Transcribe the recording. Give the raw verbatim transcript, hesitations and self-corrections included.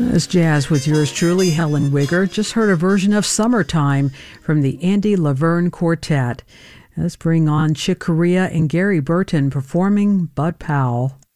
This jazz with yours truly, Helen Wigger. Just heard a version of Summertime from the Andy Laverne Quartet. Let's bring on Chick Corea and Gary Burton performing Bud Powell.